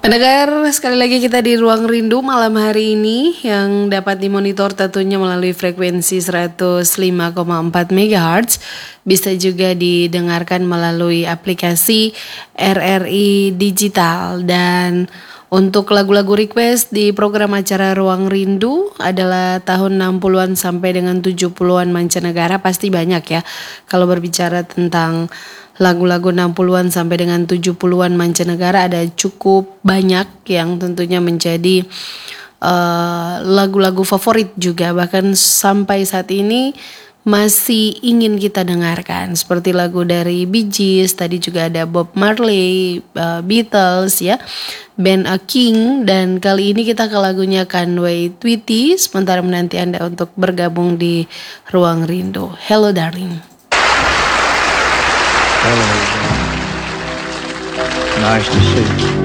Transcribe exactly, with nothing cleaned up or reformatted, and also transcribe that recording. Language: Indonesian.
Pendengar, sekali lagi kita di Ruang Rindu malam hari ini yang dapat dimonitor tentunya melalui frekuensi seratus lima koma empat megahertz. Bisa juga didengarkan melalui aplikasi R R I Digital. Dan untuk lagu-lagu request di program acara Ruang Rindu adalah tahun enam puluhan sampai dengan tujuh puluhan mancanegara, pasti banyak ya. Kalau berbicara tentang lagu-lagu enam puluhan sampai dengan tujuh puluhan mancanegara ada cukup banyak yang tentunya menjadi uh, lagu-lagu favorit juga, bahkan sampai saat ini masih ingin kita dengarkan, seperti lagu dari Bee Gees, tadi juga ada Bob Marley, uh, Beatles ya, Ben A King, dan kali ini kita ke lagunya Conway Twitty sementara menanti Anda untuk bergabung di Ruang Rindu. Hello darling. Hello, nice to see you.